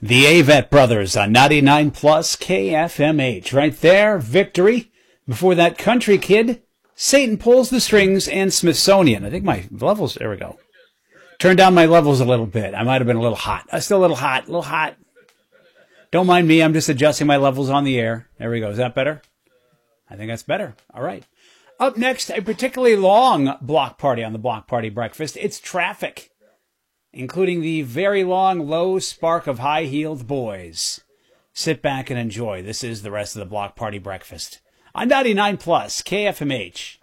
The Avett Brothers on 99 Plus KFMH. Right there, Victory. Before that, Country Kid, Satan Pulls the Strings, and Smithsonian. I think my levels, there we go. Turned down my levels a little bit. I might have been a little hot. Still a little hot. Don't mind me, I'm just adjusting my levels on the air. There we go. Is that better? I think that's better. All right. Up next, a particularly long block party on the Block Party Breakfast. It's Traffic, including the very long, low spark of high-heeled boys. Sit back and enjoy. This is the rest of the Block Party Breakfast on 99 Plus KFMH.